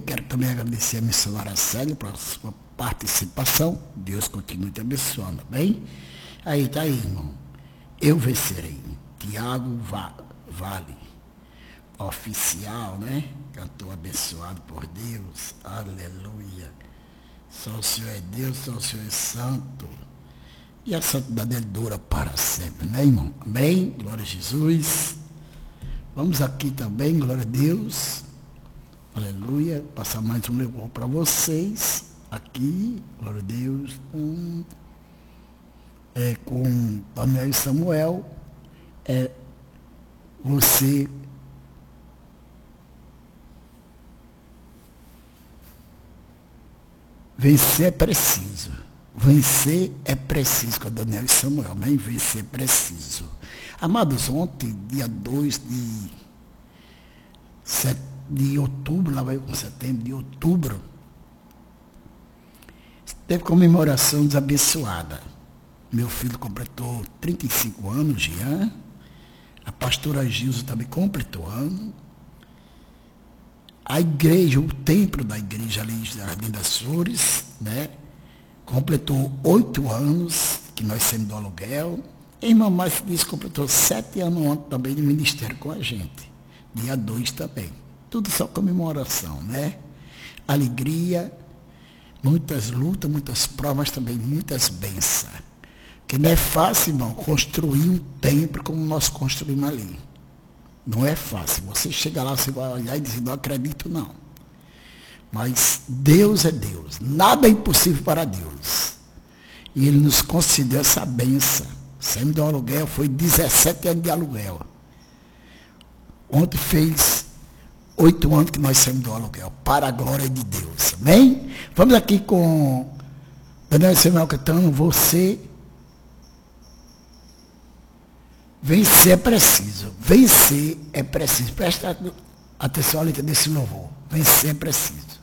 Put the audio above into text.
quero também agradecer a missionária Célia pela sua participação. Deus continue te abençoando, bem? Aí, tá aí, irmão. Eu vencerei. Tiago Vale, oficial, né? Cantor abençoado por Deus. Aleluia. Só o Senhor é Deus, só o Senhor é santo. E a santidade é dura para sempre, né, irmão? Amém? Glória a Jesus. Vamos aqui também, glória a Deus. Aleluia. Passar mais um louvor para vocês. Aqui, glória a Deus. Com Daniel e Samuel. Você vencer é preciso. Vencer é preciso, com Daniel e Samuel, né? Vencer é preciso. Amados, ontem, dia 2 de outubro, lá vai com setembro, de outubro, teve comemoração desabençoada. Meu filho completou 35 anos, Jean. A pastora Gilza também completou ano. A igreja, o templo da igreja ali de Jardim das Flores, né? Completou 8 anos, que nós saímos do aluguel. E irmã Márcia disse que completou 7 anos ontem também de ministério com a gente. Dia 2 também. Tudo só comemoração, né? Alegria, muitas lutas, muitas provas também, muitas bênçãos. Que não é fácil, irmão, construir um templo como nós construímos ali. Não é fácil. Você chega lá, você vai olhar e dizer, não acredito não. Mas Deus é Deus. Nada é impossível para Deus. E Ele nos concedeu essa bênção. Saímos do aluguel, foi 17 anos de aluguel. Ontem fez 8 anos que nós saímos do aluguel. Para a glória de Deus. Amém? Vamos aqui com Daniel e Samuel cantando, você... Vencer é preciso. Vencer é preciso. Presta atenção à letra desse louvor. Vencer é preciso.